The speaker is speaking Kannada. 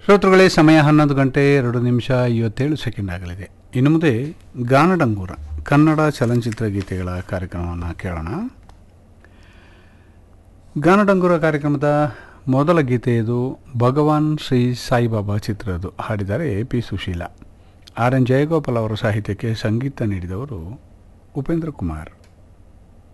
ಶ್ರೋತೃಗಳೇ, ಸಮಯ 11 ಗಂಟೆ 2 ನಿಮಿಷ 57 ಸೆಕೆಂಡ್ ಆಗಲಿದೆ. ಇನ್ನು ಮುಂದೆ ಗಾನಡಂಗೂರ ಕನ್ನಡ ಚಲನಚಿತ್ರ ಗೀತೆಗಳ ಕಾರ್ಯಕ್ರಮವನ್ನು ಕೇಳೋಣ. ಗಾನಡಂಗೂರ ಕಾರ್ಯಕ್ರಮದ ಮೊದಲ ಗೀತೆ ಇದು ಭಗವಾನ್ ಶ್ರೀ ಸಾಯಿಬಾಬಾ ಚಿತ್ರದ್ದು. ಹಾಡಿದ್ದಾರೆ P Sushila. R N Jayagopal ಅವರ ಸಾಹಿತ್ಯಕ್ಕೆ ಸಂಗೀತ ನೀಡಿದವರು ಉಪೇಂದ್ರ ಕುಮಾರ್.